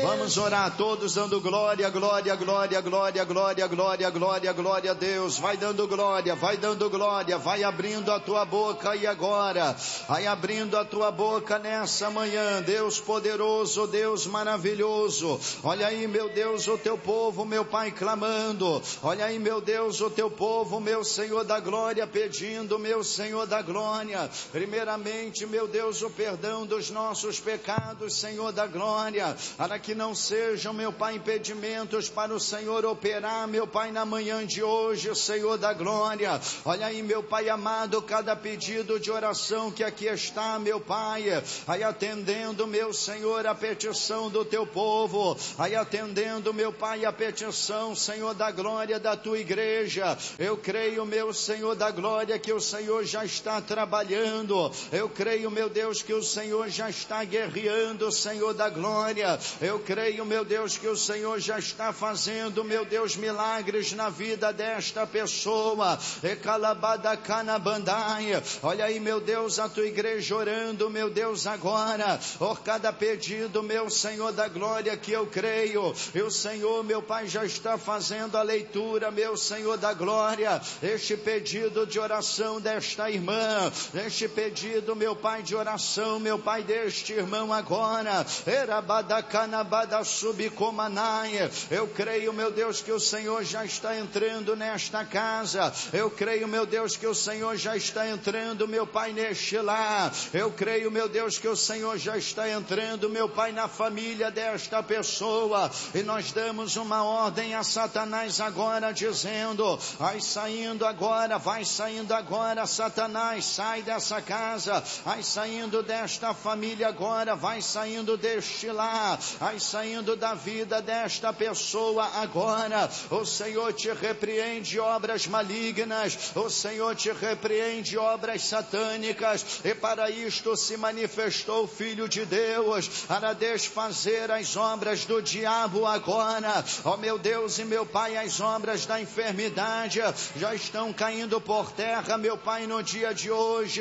Vamos orar todos dando glória, glória, glória, glória, glória, glória, glória, glória a Deus. Vai dando glória, vai dando glória, vai abrindo a tua boca aí agora. Vai abrindo a tua boca nessa manhã. Deus poderoso, Deus maravilhoso. Olha aí, meu Deus, o teu povo, meu Pai, clamando. Olha aí, meu Deus, o teu povo, meu Senhor da glória, pedindo, meu Senhor da glória. Primeiramente, meu Deus, o perdão dos nossos pecados, Senhor da glória, para que não sejam, meu Pai, impedimentos para o Senhor operar, meu Pai, na manhã de hoje, Senhor da glória. Olha aí, meu Pai amado, cada pedido de oração que aqui está, meu Pai, aí atendendo, meu Senhor, a petição do teu povo, aí atendendo, meu Pai, a petição, Senhor da glória, da tua igreja. Eu creio, meu Senhor da glória, que o Senhor já está trabalhando. Eu creio, meu Deus, que o Senhor já está guerreando, Senhor da glória. Eu creio, meu Deus, que o Senhor já está fazendo, meu Deus, milagres na vida desta pessoa. Olha aí, meu Deus, a tua igreja orando, meu Deus, agora, por cada pedido, meu Senhor da glória, que eu creio. E o Senhor, meu Pai, já está fazendo a leitura, meu Senhor da glória, este pedido de oração desta irmã, este pedido, meu Pai, de oração, meu Pai, deste irmão agora. Eu creio, meu Deus, que o Senhor já está entrando nesta casa. Eu creio, meu Deus, que o Senhor já está entrando, meu Pai, neste lar. Eu creio, meu Deus, que o Senhor já está entrando, meu Pai, na família desta pessoa. E nós damos uma ordem a Satanás agora, dizendo: vai saindo agora, Satanás, sai dessa casa, vai saindo desta família agora, vai saindo deste lar, vai saindo da vida desta pessoa agora. O Senhor te repreende obras malignas, o Senhor te repreende obras satânicas, e para isto se manifestou o Filho de Deus, para desfazer as obras do diabo agora. Ó meu Deus e meu Pai, as obras da enfermidade já estão caindo por terra, meu Pai, no dia de hoje.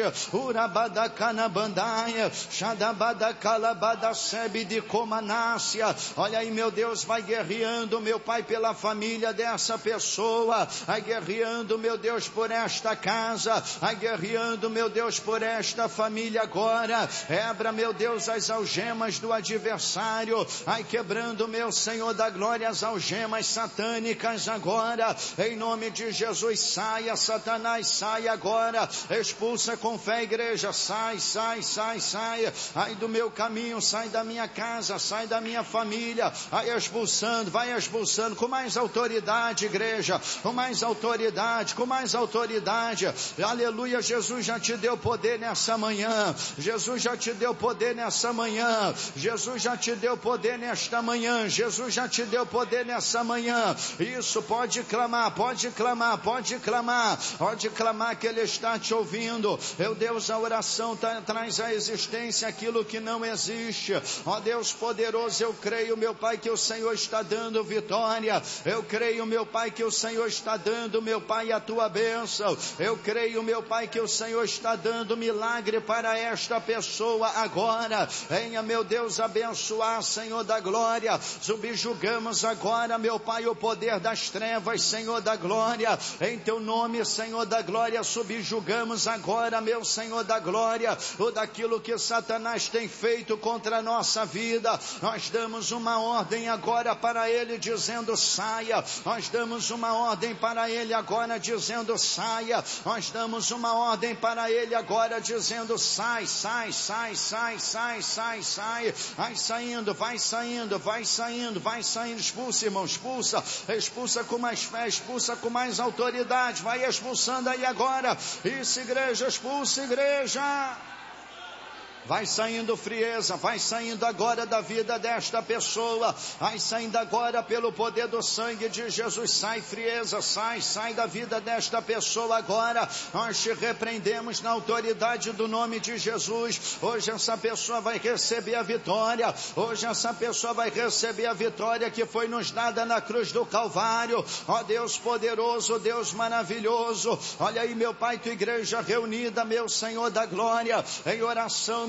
Olha aí, meu Deus, vai guerreando, meu Pai, pela família dessa pessoa, vai guerreando, meu Deus, por esta casa, vai guerreando, meu Deus, por esta família agora. Quebra, meu Deus, as algemas do adversário, vai quebrando, meu Senhor da glória, as algemas satânicas agora, em nome de Jesus. Saia, Satanás, sai agora, expulsa com fé, igreja, sai, ai do meu caminho, sai da minha casa, sai da minha família, vai expulsando, com mais autoridade, igreja, com mais autoridade, aleluia. Jesus já te deu poder nessa manhã, Jesus já te deu poder nessa manhã, Jesus já te deu poder nesta manhã, Jesus já te deu poder nessa manhã. Isso, pode clamar que Ele está te ouvindo. Meu Deus, a oração traz à existência aquilo que não existe. Ó Deus poderoso, eu creio, meu Pai, que o Senhor está dando vitória. Eu creio, meu Pai, que o Senhor está dando, meu Pai, a tua bênção. Eu creio, meu Pai, que o Senhor está dando milagre para esta pessoa agora. Venha, meu Deus, abençoar, Senhor da glória. Subjugamos agora, meu Pai, o poder das trevas, Senhor da glória. Em teu nome, Senhor da glória, subjugamos agora, meu Senhor da glória, tudo aquilo que Satanás tem feito contra a nossa vida. Nós damos uma ordem agora para ele, dizendo: saia. Nós damos uma ordem para ele agora, dizendo: saia. Nós damos uma ordem para ele agora, dizendo: sai. Vai saindo. Expulsa, irmão, expulsa com mais fé, expulsa com mais autoridade. Vai expulsando aí agora. Isso, igreja, expulsa, igreja. Vai saindo frieza, vai saindo agora da vida desta pessoa, vai saindo agora pelo poder do sangue de Jesus. Sai frieza, sai da vida desta pessoa agora. Nós te repreendemos na autoridade do nome de Jesus. Hoje essa pessoa vai receber a vitória, hoje essa pessoa vai receber a vitória que foi nos dada na cruz do Calvário. Ó Deus poderoso, Deus maravilhoso, olha aí, meu Pai, tua igreja reunida, meu Senhor da glória, em oração,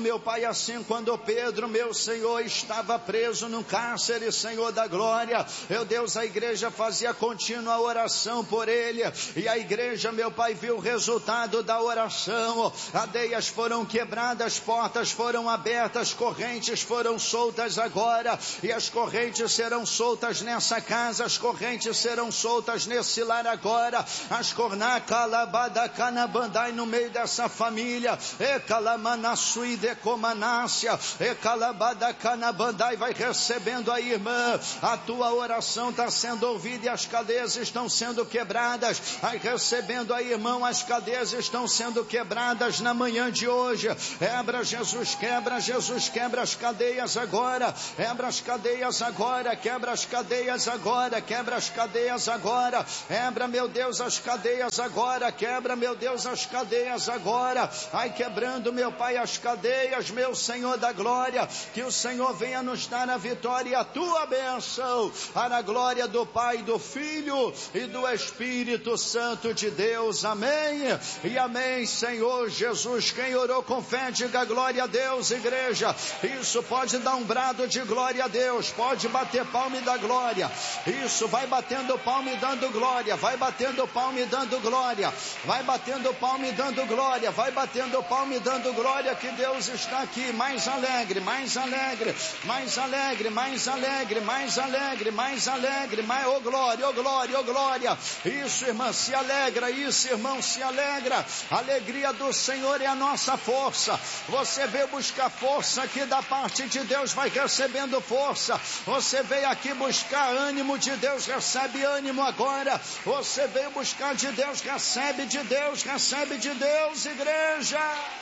meu Pai, assim quando Pedro, meu Senhor, estava preso num cárcere, Senhor da glória, meu Deus, a igreja fazia contínua oração por ele, e a igreja, meu Pai, viu o resultado da oração, cadeias foram quebradas, portas foram abertas, correntes foram soltas agora, e as correntes serão soltas nessa casa, as correntes serão soltas nesse lar agora, as cornacalabada canabandai no meio dessa família, ecalamanasui decomanácia, ecalabada canabandai, vai recebendo a irmã, a tua oração está sendo ouvida e as cadeias estão sendo quebradas, vai recebendo a irmão, as cadeias estão sendo quebradas na manhã de hoje, quebra Jesus, quebra as cadeias agora, quebra as cadeias agora, quebra as cadeias agora, quebra as cadeias agora, quebra, meu Deus, as cadeias agora, quebra, meu Deus, as cadeias agora, vai quebrando, meu Pai, as cadeias, meu Senhor da glória, que o Senhor venha nos dar a vitória e a tua bênção, para a glória do Pai, do Filho e do Espírito Santo de Deus, amém, e amém, Senhor Jesus. Quem orou com fé, diga glória a Deus, igreja, isso, pode dar um brado de glória a Deus, pode bater palma e dar glória, isso, vai batendo palma e dando glória, vai batendo palma e dando glória, vai batendo palma e dando glória, vai batendo palma e dando glória, que Deus está aqui, mais alegre, mais alegre, mais alegre, mais alegre, mais alegre, mais alegre, mais, oh glória, oh glória, oh glória, isso, irmã, se alegra, isso, irmão, se alegra, a alegria do Senhor é a nossa força, você veio buscar força aqui da parte de Deus, vai recebendo força, você veio aqui buscar ânimo de Deus, recebe ânimo agora, você veio buscar de Deus, recebe de Deus, recebe de Deus, igreja.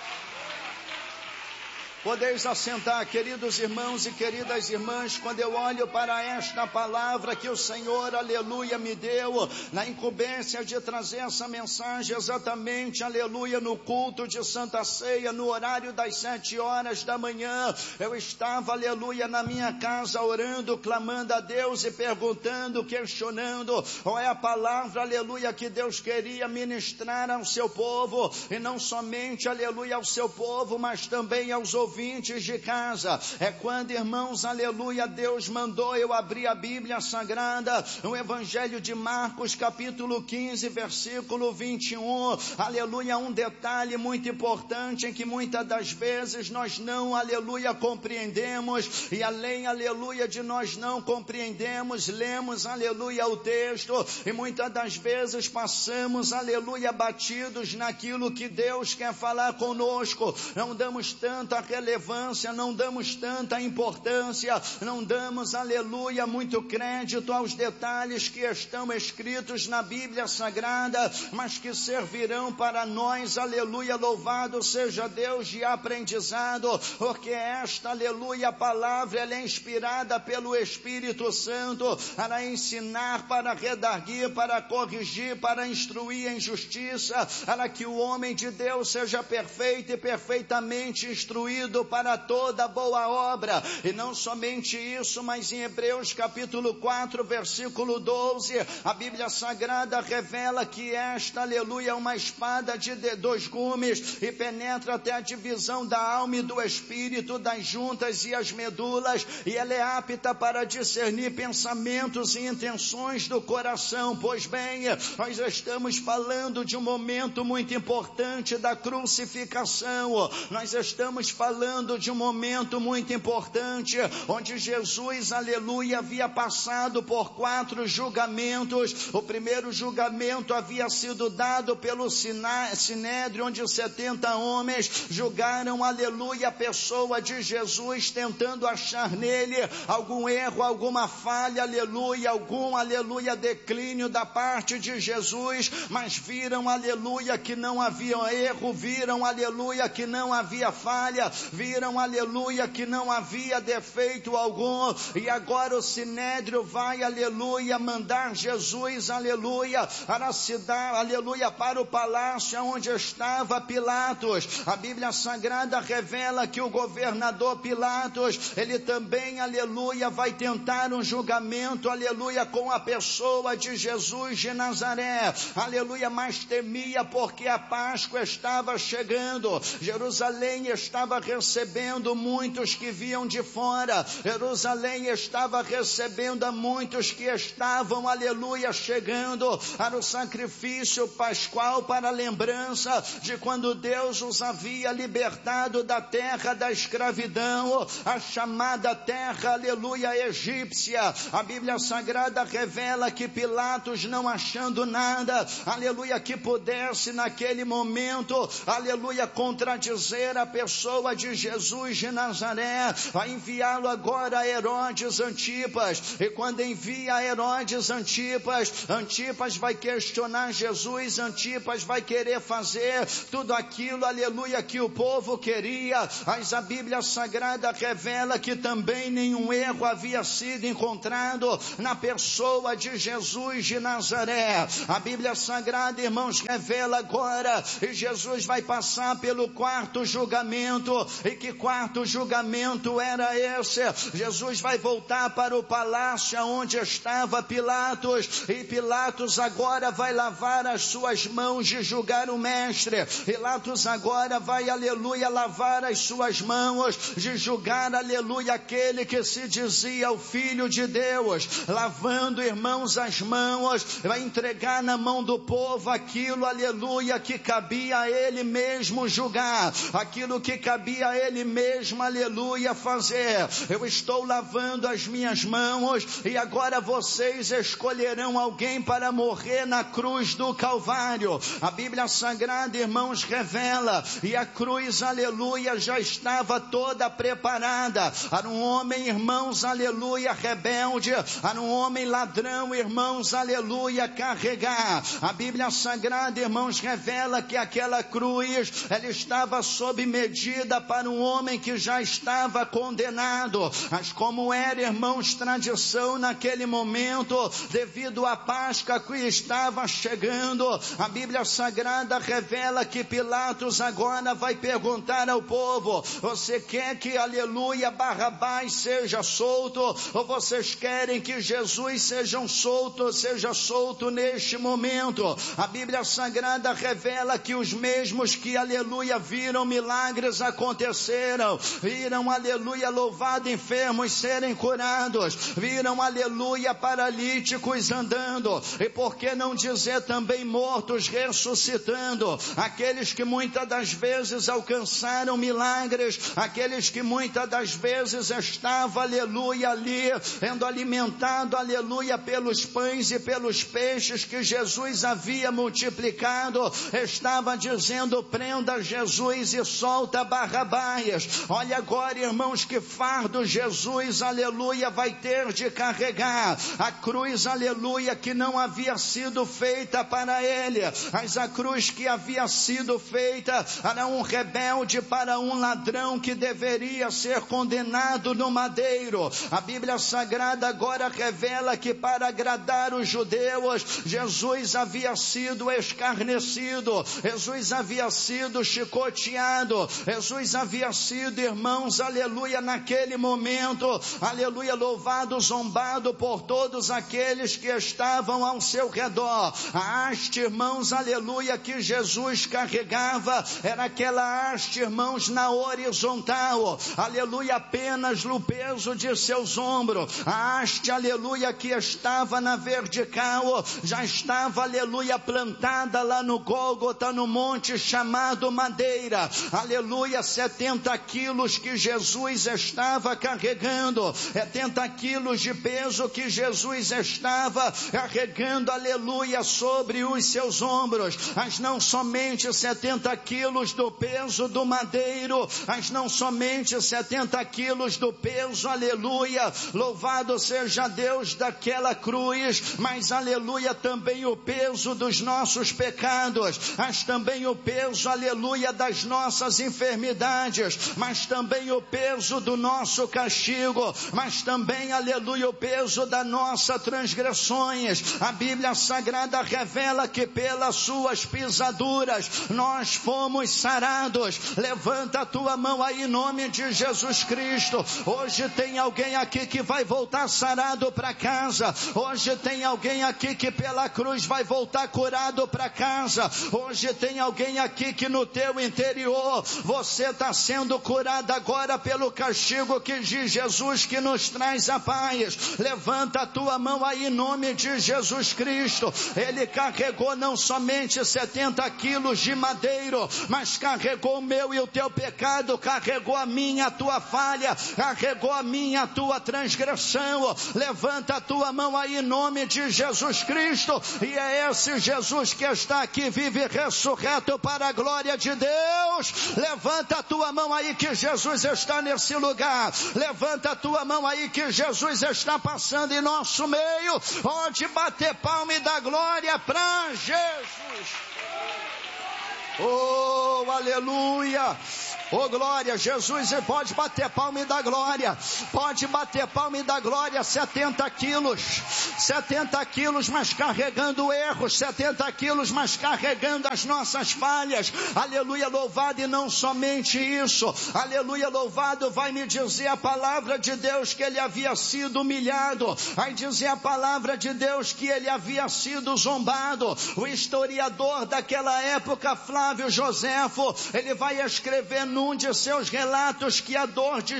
Podeis assentar, queridos irmãos e queridas irmãs, quando eu olho para esta palavra que o Senhor, aleluia, me deu, na incumbência de trazer essa mensagem exatamente, aleluia, no culto de Santa Ceia, no horário das 7 horas da manhã, eu estava, aleluia, na minha casa orando, clamando a Deus e perguntando, questionando, qual é a palavra, aleluia, que Deus queria ministrar ao seu povo, e não somente, aleluia, ao seu povo, mas também aos ouvintes de casa. É quando, irmãos, aleluia, Deus mandou eu abrir a Bíblia Sagrada, o Evangelho de Marcos, capítulo 15, versículo 21, aleluia, um detalhe muito importante, em que muitas das vezes nós não, aleluia, compreendemos, e além, aleluia, de nós não compreendemos, lemos, aleluia, o texto, e muitas das vezes passamos, aleluia, batidos naquilo que Deus quer falar conosco, não damos tanta relevância, não damos tanta importância, não damos, aleluia, muito crédito aos detalhes que estão escritos na Bíblia Sagrada, mas que servirão para nós, aleluia, louvado seja Deus, de aprendizado, porque esta, aleluia, palavra, ela é inspirada pelo Espírito Santo, para ensinar, para redarguir, para corrigir, para instruir em justiça, para que o homem de Deus seja perfeito e perfeitamente instruído para toda boa obra, e não somente isso, mas em Hebreus capítulo 4, versículo 12, a Bíblia Sagrada revela que esta, aleluia, é uma espada de 2 gumes, e penetra até a divisão da alma e do espírito, das juntas e as medulas, e ela é apta para discernir pensamentos e intenções do coração. Pois bem, nós estamos falando de um momento muito importante da crucificação, nós estamos falando de um momento muito importante, onde Jesus, aleluia, havia passado por 4 julgamentos. O primeiro julgamento havia sido dado pelo Sinédrio, onde 70 homens julgaram, aleluia, a pessoa de Jesus, tentando achar nele algum erro, alguma falha, aleluia, algum, aleluia, declínio da parte de Jesus, mas viram, aleluia, que não havia erro, viram, aleluia, que não havia falha, viram, aleluia, que não havia defeito algum, e agora o Sinédrio vai, aleluia, mandar Jesus, aleluia, para a cidade, aleluia, para o palácio onde estava Pilatos. A Bíblia Sagrada revela que o governador Pilatos, ele também, aleluia, vai tentar um julgamento, aleluia, com a pessoa de Jesus de Nazaré, aleluia, mas temia porque a Páscoa estava chegando, Jerusalém estava recebendo muitos que vinham de fora. Jerusalém estava recebendo a muitos que estavam, aleluia, chegando para o sacrifício pascual, para a lembrança de quando Deus os havia libertado da terra da escravidão, a chamada terra, aleluia, egípcia. A Bíblia Sagrada revela que Pilatos, não achando nada, aleluia, que pudesse naquele momento, aleluia, contradizer a pessoa de Jesus de Nazaré, vai enviá-lo agora a Herodes Antipas. E quando envia a Herodes Antipas, Antipas vai questionar Jesus, Antipas vai querer fazer tudo aquilo, aleluia, que o povo queria, mas a Bíblia Sagrada revela que também nenhum erro havia sido encontrado na pessoa de Jesus de Nazaré. A Bíblia Sagrada, irmãos, revela agora, e Jesus vai passar pelo quarto julgamento. E que quarto julgamento era esse? Jesus vai voltar para o palácio onde estava Pilatos, e Pilatos agora vai lavar as suas mãos de julgar o mestre. Pilatos agora vai, aleluia, lavar as suas mãos de julgar, aleluia, aquele que se dizia o Filho de Deus. Lavando, irmãos, as mãos, vai entregar na mão do povo aquilo, aleluia, que cabia a ele mesmo julgar, aquilo que cabia a ele mesmo, aleluia, fazer. Eu estou lavando as minhas mãos e agora vocês escolherão alguém para morrer na cruz do Calvário. A Bíblia Sagrada, irmãos, revela, e a cruz, aleluia, já estava toda preparada para um homem, irmãos, aleluia, rebelde, para um homem ladrão, irmãos, aleluia, carregar. A Bíblia Sagrada, irmãos, revela que aquela cruz, ela estava sob medida para um homem que já estava condenado. Mas como era, irmãos, tradição naquele momento, devido à Páscoa que estava chegando, a Bíblia Sagrada revela que Pilatos agora vai perguntar ao povo: você quer que, aleluia, Barrabás seja solto, ou vocês querem que Jesus seja solto neste momento? A Bíblia Sagrada revela que os mesmos que, aleluia, viram milagres aconteceram, viram, aleluia, louvado enfermos serem curados, viram, aleluia, paralíticos andando, e por que não dizer também mortos ressuscitando, aqueles que muitas das vezes alcançaram milagres, aqueles que muitas das vezes estavam, aleluia, ali, sendo alimentado, aleluia, pelos pães e pelos peixes que Jesus havia multiplicado, estava dizendo: prenda Jesus e solta Barrabás. Olha agora, irmãos, que fardo Jesus, aleluia, vai ter de carregar. A cruz, aleluia, que não havia sido feita para ele, mas a cruz que havia sido feita para um rebelde, para um ladrão que deveria ser condenado no madeiro. A Bíblia Sagrada agora revela que para agradar os judeus, Jesus havia sido escarnecido, Jesus havia sido chicoteado, Jesus havia sido, irmãos, aleluia, naquele momento, aleluia, louvado, zombado por todos aqueles que estavam ao seu redor. A haste, irmãos, aleluia, que Jesus carregava, era aquela haste, irmãos, na horizontal, aleluia, apenas no peso de seus ombros. A haste, aleluia, que estava na vertical, já estava, aleluia, plantada lá no Gólgota, no monte chamado Madeira. Aleluia, 70 quilos que Jesus estava carregando, 70 quilos de peso que Jesus estava carregando, aleluia, sobre os seus ombros. Mas não somente 70 quilos do peso do madeiro, mas não somente 70 quilos do peso, aleluia, louvado seja Deus, daquela cruz, mas aleluia, também o peso dos nossos pecados, mas também o peso, aleluia, das nossas enfermidades, mas também o peso do nosso castigo, mas também, aleluia, o peso das nossas transgressões. A Bíblia Sagrada revela que pelas suas pisaduras nós fomos sarados. Levanta a tua mão aí em nome de Jesus Cristo. Hoje tem alguém aqui que vai voltar sarado para casa. Hoje tem alguém aqui que pela cruz vai voltar curado para casa. Hoje tem alguém aqui que no teu interior você está está sendo curada agora pelo castigo que diz Jesus, que nos traz a paz. Levanta a tua mão aí em nome de Jesus Cristo. Ele carregou não somente 70 quilos de madeiro, mas carregou o meu e o teu pecado, carregou a minha, a tua falha, carregou a minha, a tua transgressão. Levanta a tua mão aí em nome de Jesus Cristo, e é esse Jesus que está aqui, vive e ressurreto para a glória de Deus. Levanta a tua mão aí que Jesus está nesse lugar. Levanta a tua mão aí que Jesus está passando em nosso meio. Pode bater palma e dar glória para Jesus. Oh, aleluia. Oh, glória, Jesus, pode bater palma e dar glória. Pode bater palma e dar glória. 70 quilos, mas carregando erros. 70 quilos, mas carregando as nossas falhas. Aleluia, louvado. E não somente isso, aleluia, louvado. Vai me dizer a palavra de Deus que ele havia sido humilhado. Vai dizer a palavra de Deus que ele havia sido zombado. O historiador daquela época, Flávio Joséfo, ele vai escrever num de seus relatos que a dor de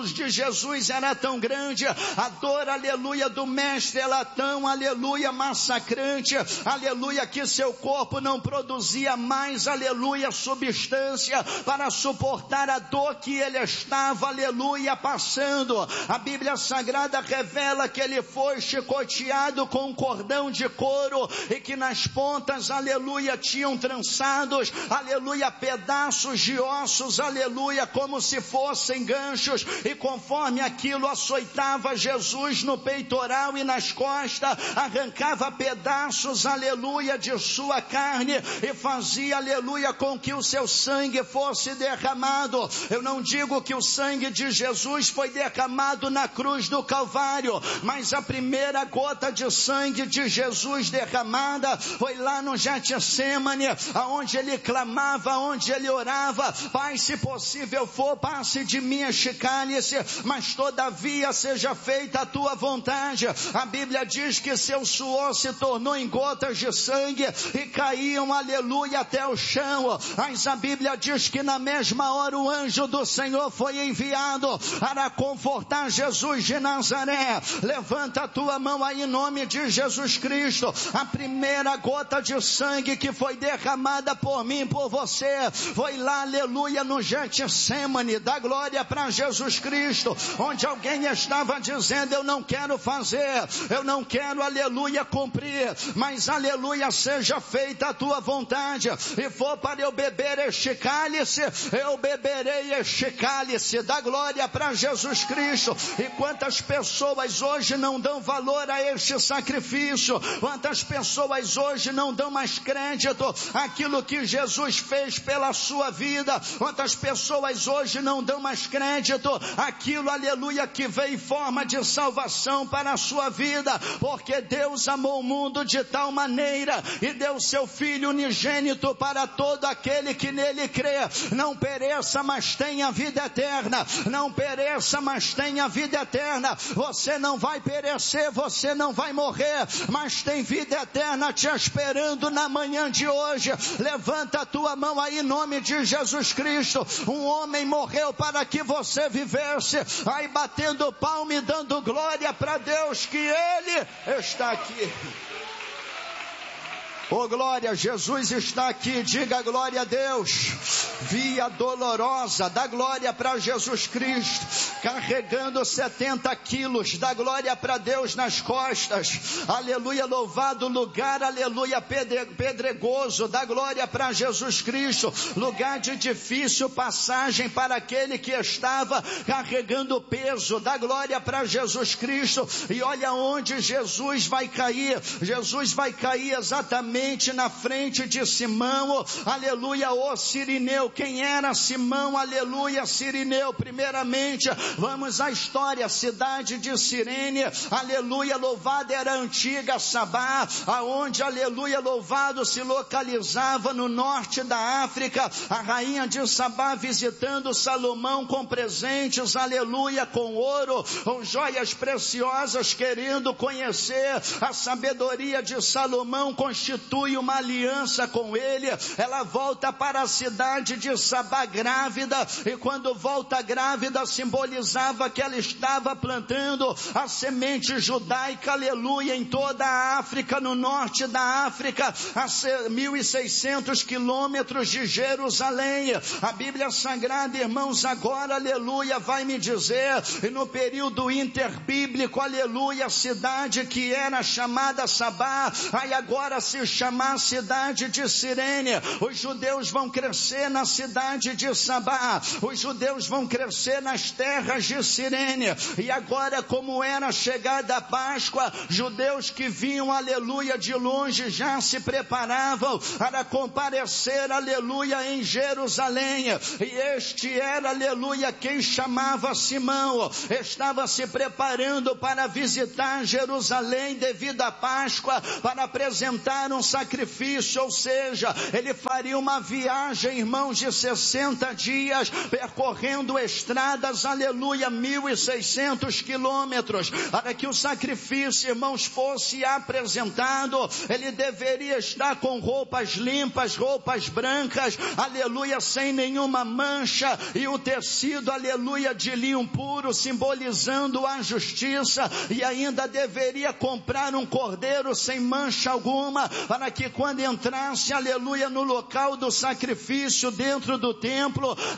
Jesus era tão grande, a dor, aleluia, do mestre era tão, aleluia, massacrante, aleluia, que seu corpo não produzia mais, aleluia, substância para suportar a dor que ele estava, aleluia, passando. A Bíblia Sagrada revela que ele foi chicoteado com um cordão de couro e que nas pontas, aleluia, tinham trançados, aleluia, pedaços de ossos, aleluia, como se fossem ganchos, e conforme aquilo açoitava Jesus no peitoral e nas costas, arrancava pedaços, aleluia, de sua carne e fazia, aleluia, com que o seu sangue fosse derramado. Eu não digo que o sangue de Jesus foi derramado na cruz do Calvário, mas a primeira gota de sangue de Jesus derramada foi lá no Getsemane, aonde ele clamava, aonde ele orava: Pai, se possível for, passe de mim este cálice, mas todavia seja feita a tua vontade. A Bíblia diz que seu suor se tornou em gotas de sangue e caíam, aleluia, até o chão. Mas a Bíblia diz que na mesma hora o anjo do Senhor foi enviado para confortar Jesus de Nazaré. Levanta a tua mão aí em nome de Jesus Cristo. A primeira gota de sangue que foi derramada por mim, por você, foi lá, aleluia, no Getsemane. Dá glória para Jesus Cristo, onde alguém estava dizendo: eu não quero fazer, eu não quero, aleluia, cumprir, mas aleluia, seja feita a tua vontade. E for para eu beber este cálice, eu beberei este cálice. Dá glória para Jesus Cristo. E quantas pessoas hoje não dão valor a este sacrifício? Quantas pessoas hoje não dão mais crédito àquilo que Jesus fez pela sua vida? Quantas pessoas hoje não dão mais crédito àquilo, aleluia, que veio em forma de salvação para a sua vida? Porque Deus amou o mundo de tal maneira e deu seu Filho unigênito para todo aquele que nele crê, não pereça, mas tenha vida eterna. Não pereça, mas tenha vida eterna. Você não vai perecer, você não vai morrer, mas tem vida eterna te esperando na manhã de hoje. Levanta a tua mão aí em nome de Jesus Cristo. Um homem morreu para que você vivesse. Aí batendo palma e dando glória para Deus que Ele está aqui. Oh, glória, Jesus está aqui. Diga glória a Deus. Via dolorosa, dá glória para Jesus Cristo, carregando 70 quilos, dá glória para Deus nas costas, aleluia, louvado lugar, aleluia, pedregoso, dá glória para Jesus Cristo, lugar de difícil passagem para aquele que estava carregando peso, dá glória para Jesus Cristo. E olha onde Jesus vai cair exatamente na frente de Simão, aleluia, o Cirineu. Quem era Simão, aleluia, Cirineu? Primeiramente, vamos à história. Cidade de Cirene, aleluia, louvada era a antiga Sabá, aonde, aleluia, louvado, se localizava no norte da África. A rainha de Sabá visitando Salomão com presentes, aleluia, com ouro, com joias preciosas, querendo conhecer a sabedoria de Salomão, constituindo constitui uma aliança com ele. Ela volta para a cidade de Sabá grávida, e quando volta grávida, simbolizava que ela estava plantando a semente judaica, aleluia, em toda a África, no norte da África, a 1.600 quilômetros de Jerusalém. A Bíblia Sagrada, irmãos, agora, aleluia, vai me dizer, e no período interbíblico, aleluia, a cidade que era chamada Sabá, aí agora se chama a cidade de Cirene. Os judeus vão crescer na cidade de Sabá, os judeus vão crescer nas terras de Cirene, e agora, como era chegada a Páscoa, judeus que vinham, aleluia, de longe, já se preparavam para comparecer, aleluia, em Jerusalém, e este era, aleluia, quem chamava Simão, estava se preparando para visitar Jerusalém devido à Páscoa, para apresentar um sacrifício, ou seja, ele faria uma viagem, irmãos, de 60 dias, percorrendo estradas, aleluia, 1.600 quilômetros, para que o sacrifício, irmãos, fosse apresentado. Ele deveria estar com roupas limpas, roupas brancas, aleluia, sem nenhuma mancha, e o tecido, aleluia, de linho puro, simbolizando a justiça, e ainda deveria comprar um cordeiro sem mancha alguma, para que quando entrasse, aleluia, no local do sacrifício dentro do templo,